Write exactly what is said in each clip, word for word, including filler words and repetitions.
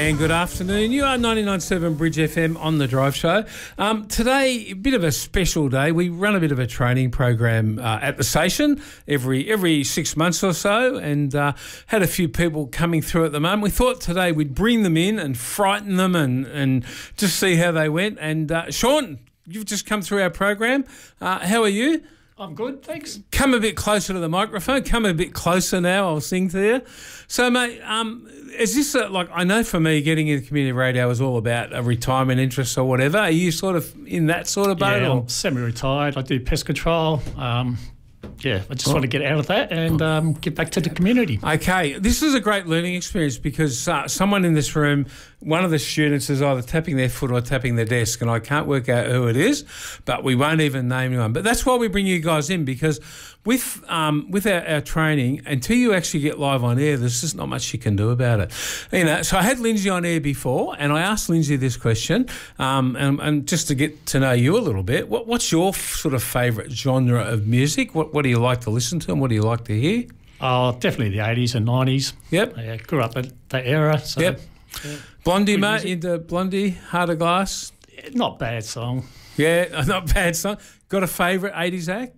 And good afternoon. You are ninety-nine point seven Bridge F M on The Drive Show. Um, today, a bit of a special day. We run a bit of a training program uh, at the station every every six months or so, and uh, had a few people coming through at the moment. We thought today we'd bring them in and frighten them and, and just see how they went. And uh, Sean, you've just come through our program. Uh, how are you? I'm good, thanks. Come a bit closer to the microphone. Come a bit closer now. I'll sing to you. So, mate, um, is this a, like, I know for me getting into community radio is all about a retirement interest or whatever. Are you sort of in that sort of boat? Yeah, or? I'm semi-retired. I do pest control. Um, yeah, I just oh. want to get out of that and um, get back to the community. Okay, this is a great learning experience because uh, someone in this room, one of the students is either tapping their foot or tapping their desk, and I can't work out who it is, but we won't even name anyone. But that's why we bring you guys in, because with um, with our, our training, until you actually get live on air, there's just not much you can do about it. You know, so I had Lindsay on air before, and I asked Lindsay this question, um, and, and just to get to know you a little bit, what, what's your f- sort of favourite genre of music? What, what do you like to listen to, and what do you like to hear? Oh, definitely the eighties and nineties. Yep. I grew up at that era. So, yep. Yeah. Blondie, Good mate, music. Into Blondie, Heart of Glass? Not bad song. Yeah, not bad song. Got a favourite eighties act?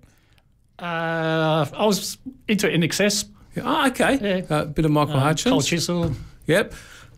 Uh, I was into I N X S. Oh, okay. Yeah. A uh, bit of Michael um, Hutchins. Cold Chisel. Yep.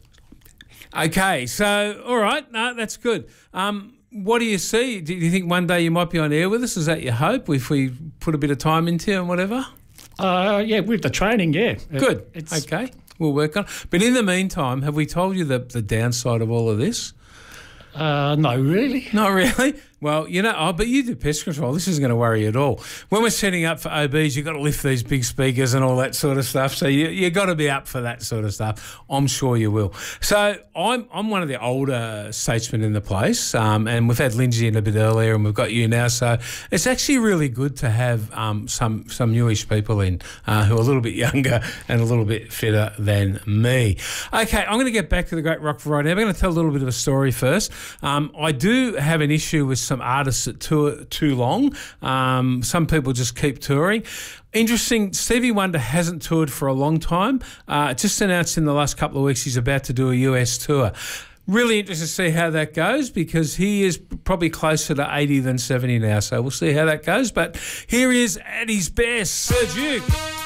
Okay, so, all right. No, that's good. Um, what do you see? Do you think one day you might be on air with us? Is that your hope, if we put a bit of time into it and whatever? Uh, yeah, with the training, yeah. Good. It's, okay. We'll work on it. But in the meantime, have we told you the, the downside of all of this? Uh, no, really. Not really? Well, you know, oh, but you do pest control. This isn't going to worry you at all. When we're setting up for O Bs, you've got to lift these big speakers and all that sort of stuff. So you you got to be up for that sort of stuff. I'm sure you will. So I'm I'm one of the older statesmen in the place, um, and we've had Lindsay in a bit earlier, and we've got you now. So it's actually really good to have um, some some newish people in uh, who are a little bit younger and a little bit fitter than me. Okay, I'm going to get back to the great rock variety. I'm going to tell a little bit of a story first. Um, I do have an issue with some artists that tour too long. Um, some people just keep touring. Interesting, Stevie Wonder hasn't toured for a long time. Uh, just announced in the last couple of weeks he's about to do a U S tour. Really interested to see how that goes, because he is probably closer to eighty than seventy now. So we'll see how that goes. But here he is at his best, Sir Duke.